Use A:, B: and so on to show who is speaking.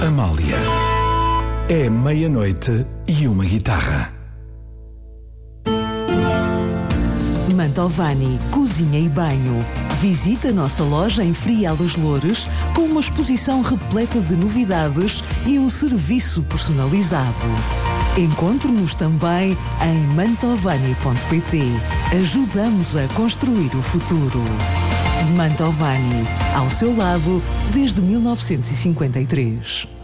A: Amália. É meia-noite e uma guitarra.
B: Mantovani, cozinha e banho. Visita a nossa loja em Frial dos Loures com uma exposição repleta de novidades e um serviço personalizado. Encontre-nos também em mantovani.pt. Ajudamos a construir o futuro. Mantovani, ao seu lado desde 1953.